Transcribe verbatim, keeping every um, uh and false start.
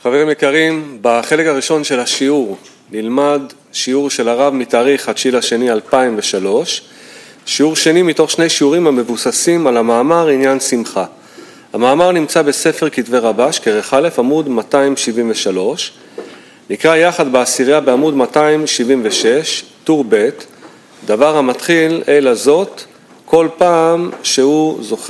חברים יקרים, בחלק הראשון של השיעור נלמד שיעור של הרב מתאריך התשיעי לשני אלפיים ושלוש, שיעור שני מתוך שני שיעורים המבוססים על המאמר עניין שמחה. המאמר נמצא בספר כתבי רבש, כרך א', עמוד מאתיים שבעים ושלוש, נקרא יחד בעשירייה בעמוד מאתיים שבעים ושש, טור ב', דבר המתחיל אל הזאת כל פעם שהוא זוכה